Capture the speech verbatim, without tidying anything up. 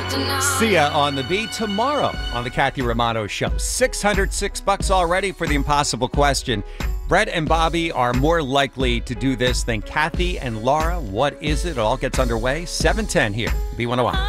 Sia on the Beat tomorrow on the Kathy Romano Show. six hundred six bucks already for the impossible question. Brett and Bobby are more likely to do this than Kathy and Laura. What is it? It all gets underway. seven ten here, B one oh one.